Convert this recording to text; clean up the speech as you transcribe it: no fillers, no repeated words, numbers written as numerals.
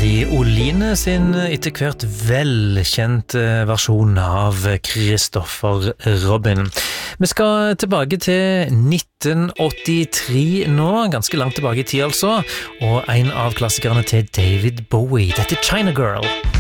Andy Oline sin etter hvert velkjent versjon av Christopher Robin. Vi skal tilbake til 1983 nå, ganske langt tilbake i tid altså, og en av klassikerne til David Bowie. Dette er China Girl.